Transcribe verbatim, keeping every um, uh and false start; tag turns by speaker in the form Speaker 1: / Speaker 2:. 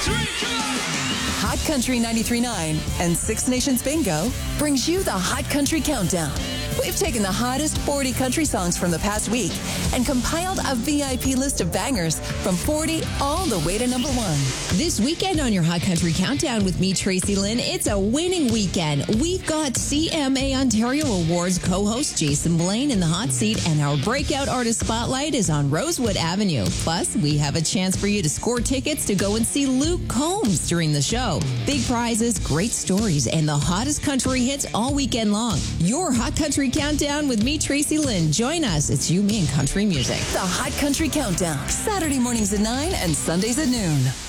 Speaker 1: Hot Country ninety-three point nine and Six Nations Bingo brings you the Hot Country Countdown. We've taken the hottest forty country songs from the past week and compiled a V I P list of bangers from forty all the way to number one.
Speaker 2: This weekend on your Hot Country Countdown with me, Tracy Lynn, it's a winning weekend. We've got C M A Ontario Awards co-host Jason Blaine in the hot seat, and our breakout artist spotlight is on Rosewood Avenue. Plus, we have a chance for you to score tickets to go and see Luke Combs during the show. Big prizes, great stories, and the hottest country hits all weekend long. Your Hot Country Countdown with me, Tracy Lynn. Join us. It's you, me, and country music.
Speaker 1: The Hot Country Countdown, Saturday mornings at nine and Sundays at noon.